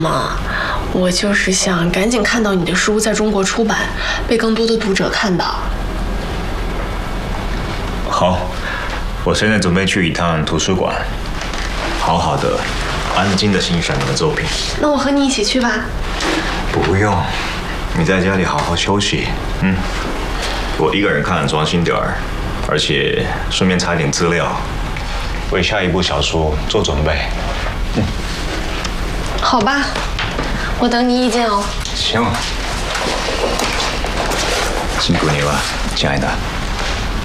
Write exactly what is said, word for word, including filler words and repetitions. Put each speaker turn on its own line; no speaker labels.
嘛，我就是想赶紧看到你的书在中国出版，被更多的读者看到。
好，我现在准备去一趟图书馆，好好的、安静的欣赏你的作品。
那我和你一起去吧。
不用，你在家里好好休息。嗯，我一个人看专心点儿，而且顺便查点资料，为下一部小说做准备。嗯。
好吧，我等你意见哦。
行，辛苦你了，亲爱的。